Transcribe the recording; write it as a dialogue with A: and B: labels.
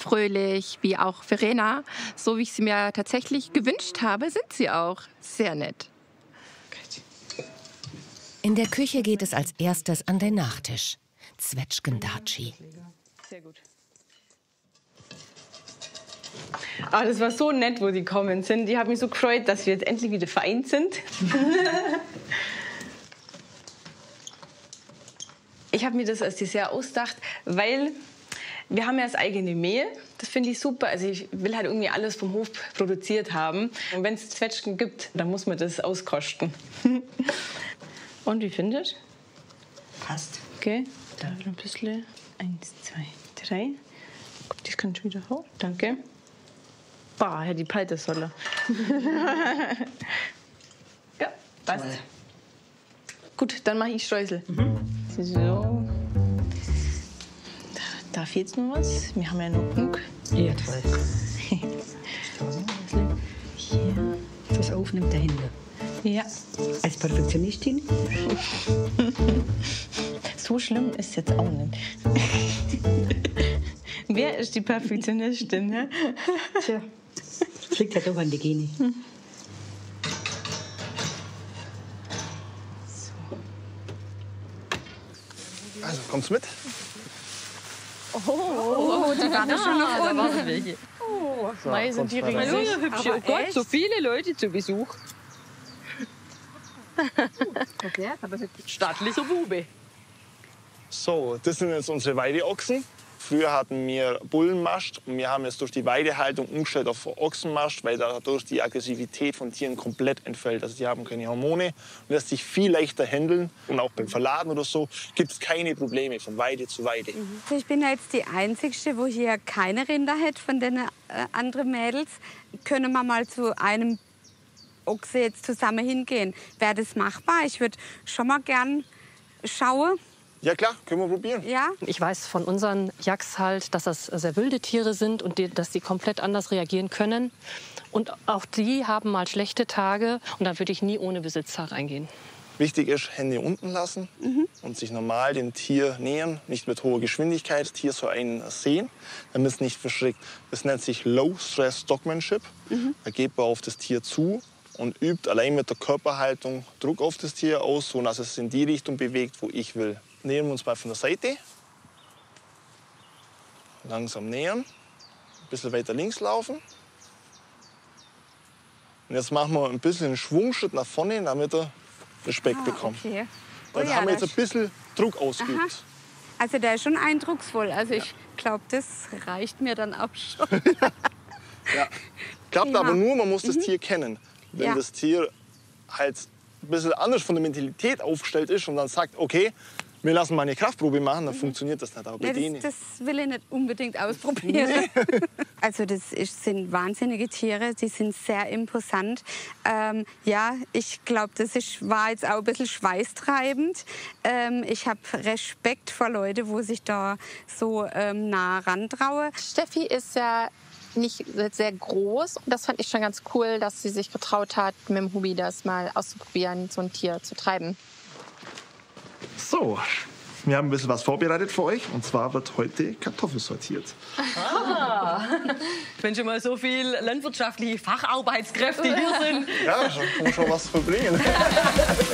A: fröhlich wie auch Verena. So wie ich sie mir tatsächlich gewünscht habe, sind sie auch sehr nett.
B: In der Küche geht es als erstes an den Nachtisch. Zwetschgendatschi.
C: Sehr gut. Ah, das war so nett, wo die gekommen sind. Ich habe mich so gefreut, dass wir jetzt endlich wieder vereint sind. Ich habe mir das als Dessert ausgedacht, weil wir haben ja das eigene Mehl. Das finde ich super. Also ich will halt irgendwie alles vom Hof produziert haben. Und wenn es Zwetschgen gibt, dann muss man das auskosten. Und wie findest du?
D: Passt.
C: Okay, da noch ein bisschen. 1, 2, 3. Guck, das kann schon wieder hoch. Danke. Bah, Herr, die Palette soll er. Ja, passt. Gut, dann mache ich Streusel. So. Da fehlt noch was. Wir haben ja noch genug.
D: Ja, toll.
C: Hier.
D: Das aufnimmt dahinter.
C: Ja.
D: Als Perfektionistin?
C: So schlimm ist jetzt auch nicht. Wer ist die Perfektionistin? Ne?
D: Tja, das liegt ja doch an die Gene.
E: Also, kommt's mit?
A: Oh, die waren schon noch
F: Da waren welche.
E: So,
C: Mei, sind die
E: kommt's mal
C: riesig.
E: rein.
F: Hübsche. Oh Gott, so viele Leute zu Besuch.
A: Okay, aber
F: Stattlicher Bube.
E: So, das sind jetzt unsere Weideochsen. Früher hatten wir Bullenmast und wir haben jetzt durch die Weidehaltung umgestellt auf Ochsenmast, weil dadurch die Aggressivität von Tieren komplett entfällt. Also die haben keine Hormone und lässt sich viel leichter handeln. Und auch beim Verladen oder so gibt es keine Probleme von Weide zu Weide.
G: Ich bin jetzt die Einzige, wo hier keine Rinder hat von den anderen Mädels. Können wir mal zu einem Ochse jetzt zusammen hingehen? Wäre das machbar? Ich würde schon mal gern schauen.
E: Ja klar, können wir probieren.
G: Ja?
H: Ich weiß von unseren Yaks halt, dass das sehr wilde Tiere sind und dass die komplett anders reagieren können. Und auch die haben mal schlechte Tage und da würde ich nie ohne Besitzer reingehen.
E: Wichtig ist, Hände unten lassen und sich normal dem Tier nähern, nicht mit hoher Geschwindigkeit. Das Tier soll einen sehen, damit es nicht verschreckt. Das nennt sich Low Stress Stockmanship. Da geht man auf das Tier zu und übt allein mit der Körperhaltung Druck auf das Tier aus, sodass es in die Richtung bewegt, wo ich will. Nähern wir uns mal von der Seite. Langsam nähern. Ein bisschen weiter links laufen. Und jetzt machen wir ein bisschen einen Schwungschritt nach vorne, damit er Respekt bekommt.
G: Okay.
E: Dann haben wir jetzt ein bisschen Druck ausgeübt.
G: Also der ist schon eindrucksvoll. Also ich glaube, das reicht mir dann auch schon.
E: Ja. Klappt aber nur, man muss das Tier kennen. Wenn
G: Ja.
E: das Tier halt ein bisschen anders von der Mentalität aufgestellt ist und dann sagt, okay, wir lassen mal eine Kraftprobe machen, dann funktioniert das nicht. Aber bei
G: Ja,
E: denen.
G: das will ich nicht unbedingt ausprobieren. Also sind wahnsinnige Tiere, die sind sehr imposant. Ja, ich glaube, war jetzt auch ein bisschen schweißtreibend. Ich habe Respekt vor Leuten, wo sich da so nah rantrauen.
A: Steffi ist ja nicht sehr groß. Und das fand ich schon ganz cool, dass sie sich getraut hat, mit dem Hubi das mal auszuprobieren, so ein Tier zu treiben.
E: So, wir haben ein bisschen was vorbereitet für euch. Und zwar wird heute Kartoffel sortiert.
F: Wenn schon mal so viele landwirtschaftliche Facharbeitskräfte hier sind.
E: Ja, da kann man schon was verbringen.